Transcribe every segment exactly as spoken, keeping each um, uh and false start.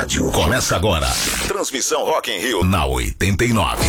rádio. Começa agora. Transmissão Rock in Rio na oitenta e nove.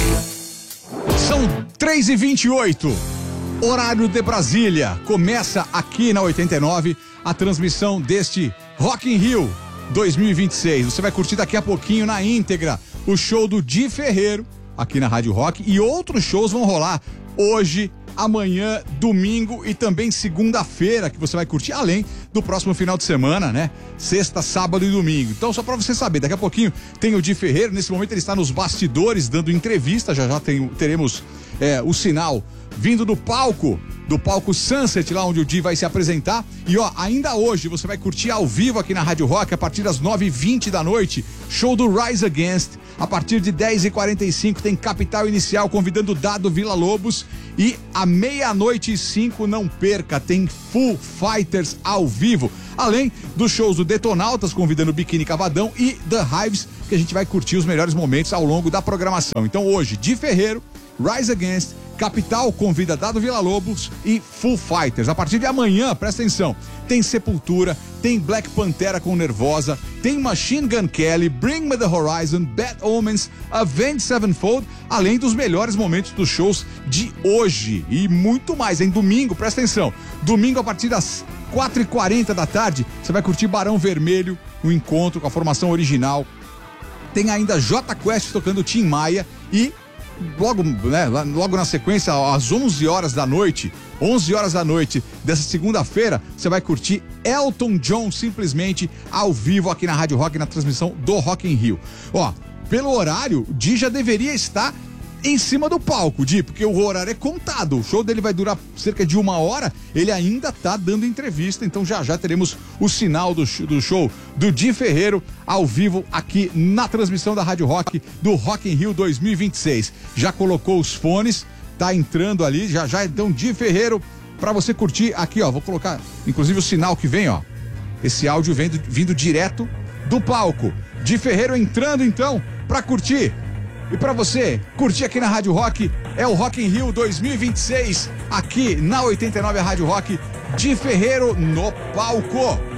São três e vinte e oito. Horário de Brasília. Começa aqui na oitenta e nove a transmissão deste Rock in Rio dois mil e vinte e seis. Você vai curtir daqui a pouquinho na íntegra o show do Di Ferreiro aqui na Rádio Rock, e outros shows vão rolar hoje, amanhã, domingo e também segunda-feira, que você vai curtir, além do próximo final de semana, né? Sexta, sábado e domingo. Então, só pra você saber, daqui a pouquinho tem o Di Ferreiro. Nesse momento ele está nos bastidores dando entrevista. Já já tem, teremos é, o sinal vindo do palco, do palco Sunset, lá onde o Di vai se apresentar. E ó, ainda hoje você vai curtir ao vivo aqui na Rádio Rock, a partir das nove e vinte da noite, show do Rise Against. A partir de dez e quarenta e cinco tem Capital Inicial convidando Dado Villa-Lobos. E à meia-noite e cinco, não perca, tem Foo Fighters ao vivo. Além dos shows do Detonautas convidando Biquíni Cavadão e The Hives, que a gente vai curtir os melhores momentos ao longo da programação. Então hoje, Di Ferreiro, Rise Against, Capital convida Dado Villa-Lobos e Foo Fighters. A partir de amanhã, presta atenção, tem Sepultura, tem Black Pantera com Nervosa, tem Machine Gun Kelly, Bring Me The Horizon, Bad Omens, Avenged Sevenfold, além dos melhores momentos dos shows de hoje e muito mais. Em domingo, presta atenção, domingo a partir das quatro e quarenta da tarde, você vai curtir Barão Vermelho, um encontro com a formação original. Tem ainda J Quest tocando Tim Maia e Logo, né, logo na sequência, às onze horas da noite, onze horas da noite dessa segunda-feira, você vai curtir Elton John simplesmente ao vivo aqui na Rádio Rock, na transmissão do Rock in Rio. Ó, pelo horário, o Di já deveria estar em cima do palco, Di, porque o horário é contado. O show dele vai durar cerca de uma hora, ele ainda tá dando entrevista, então já já teremos o sinal do, do show do Di Ferreiro ao vivo aqui na transmissão da Rádio Rock do Rock in Rio dois mil e vinte e seis. Já colocou os fones, tá entrando ali, já já, então Di Ferreiro pra você curtir aqui, ó, vou colocar inclusive o sinal que vem, ó, esse áudio vem do, vindo direto do palco. Di Ferreiro entrando então pra curtir. E pra você curtir aqui na Rádio Rock, é o Rock in Rio dois mil e vinte e seis, aqui na oitenta e nove a Rádio Rock, Di Ferreiro no palco.